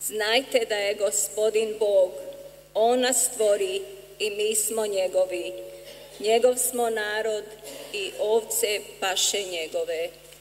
Znajte da je Gospodin Bog, On nas stvori i mi smo njegovi. Njegov smo narod i ovce paše njegove.